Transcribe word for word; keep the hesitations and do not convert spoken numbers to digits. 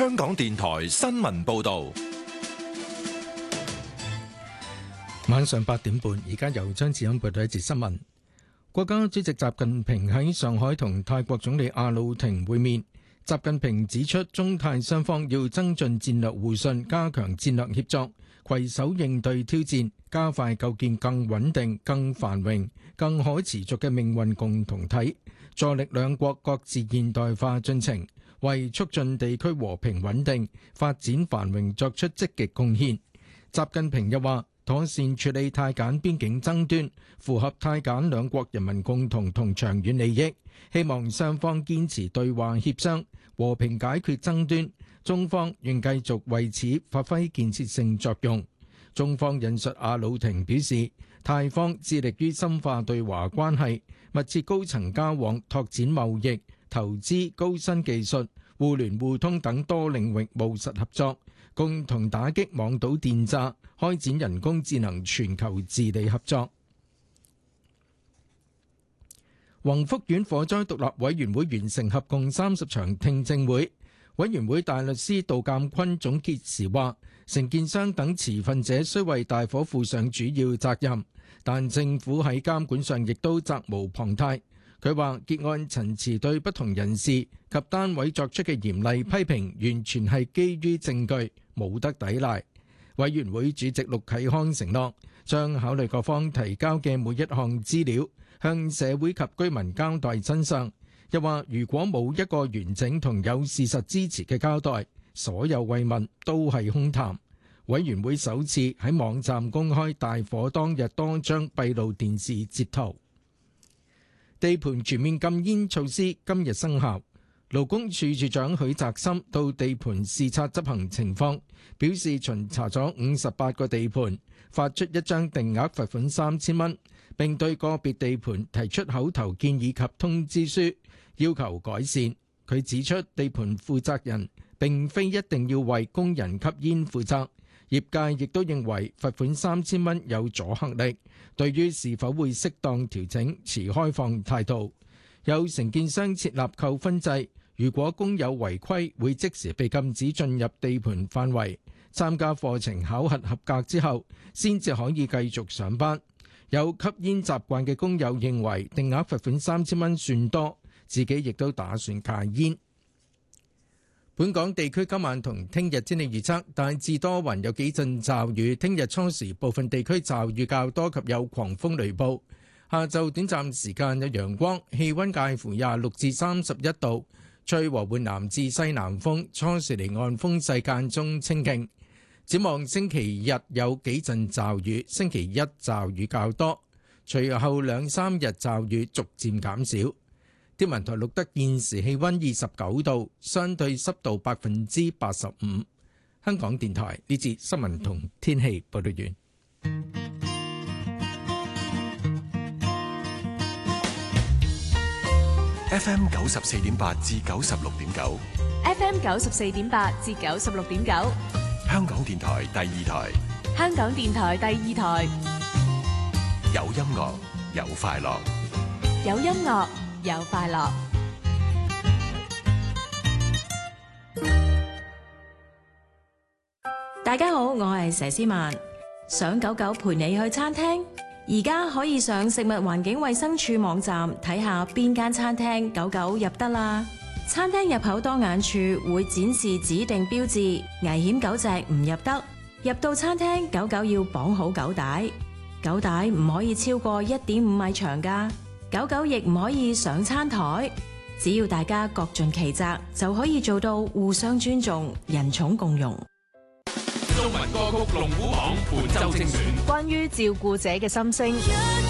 香港電台新聞報道。 晚上八點半，而家由張志恩報道一節新聞。國家主席習近平喺上海同泰國總理阿魯廷會面。習近平指出，中泰雙方要增進戰略互信，加強戰略協作，攜手應對挑戰，加快構建更穩定、更繁榮、更可持續嘅命運共同體，助力兩國各自現代化進程，為促進地區和平穩定、發展繁榮作出積極貢獻。習近平又話，妥善處理泰柬邊境爭端，符合泰柬兩國人民共同同長遠利益。希望雙方堅持對話協商，和平解決爭端。中方願繼續為此發揮建設性作用。中方引述阿魯廷表示，泰方致力於深化對華關係，密切高層交往，拓展貿易、投資、高新技術、互聯互通等多領域務實合作，共同打擊網賭電詐，開展人工智能全球治理合作。宏福苑火災獨立委員會完成合共三十場聽證會，委員會大律師杜鑑坤總結時話，承建商等持份者須為大火負上主要責任，但政府喺監管上亦都責無旁貸。佢話結案陳詞對不同人士及單位作出嘅嚴厲批評，完全係基於證據，冇得抵賴。委員會主席陸啟康承諾，將考慮各方提交嘅每一項資料，向社會及居民交代真相。又話如果冇一個完整同有事實支持嘅交代，所有慰問都係空談。委員會首次喺網站公開大火當日多張閉路電視截圖。地盤全面禁煙措施今日生效。勞工處處長許澤森到地盤視察執行情況，表示巡查咗五十八個地盤，發出一張定額罰款三千蚊，並對個別地盤提出口頭建議及通知書，要求改善。佢指出，地盤負責人並非一定要為工人吸煙負責，業界亦都認為罰款三千蚊有阻嚇力，對於是否會適當調整持開放態度。有承建商設立扣分制，如果工友違規，會即時被禁止進入地盤範圍，參加課程考核合格之後，先至可以繼續上班。有吸煙習慣嘅工友認為定額罰款三千蚊算多，自己亦都打算戒煙。本港地區今晚同聽日天氣預測，大致多雲，有幾陣驟雨。聽日初時部分地區驟雨較多及有狂風雷暴，下晝短暫時間有陽光，氣溫介乎廿六至三十一度，吹和緩南至西南風，初時離岸風勢間中清勁。展望星期日有幾陣驟雨，星期一驟雨較多，隨後兩三日驟雨逐漸減少。天文台錄得現時氣溫二十九度，相對濕度百分之八十五。香港電台呢節新聞同天氣報道完。 F M 九十四點八至九十六點九 ，F M 九十四點八至九十六點九， 香港電台第二台， 香港電台第二台， 有音樂有快樂， 有音樂有快樂。 大家好，我係佘詩曼。想狗狗陪你去餐廳，而家可以上食物環境衛生署網站睇下邊間餐廳狗狗入得啦。餐廳入口當眼處會展示指定標誌，危險狗隻唔入得。入到餐廳，狗狗要綁好狗帶，狗帶唔可以超過一點五米長㗎。狗狗亦唔可以上餐台。只要大家各盡其責，就可以做到互相尊重、人寵共融。 中文歌曲龍虎榜伴奏精選， 關於照顧者嘅心聲。